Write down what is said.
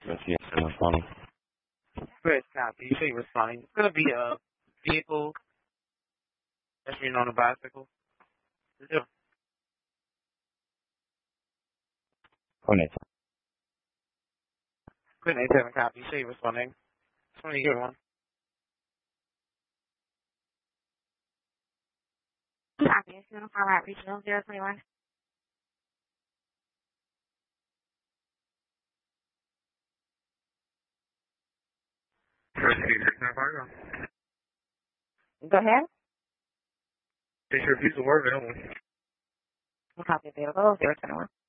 Yes, yes, I'm responding. Good copy. You say you're responding. It's going to be a vehicle that's being on a bicycle. Yeah. Connect. Good 87 copy. You say you're responding. It's only a good one. Copy. It's Uniform Route Regional 021. Go ahead. They should use the word available. Copy available 021.